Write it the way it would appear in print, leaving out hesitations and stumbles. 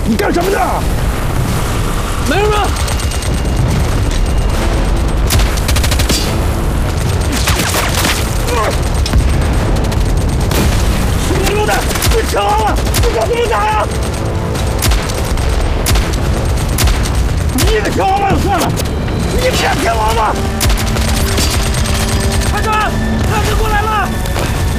你干什么呢？ 没什么。你溜达，你扯完了，你搞什么打呀？你个小王八就算了，你别骗我吧！排长，他们过来了！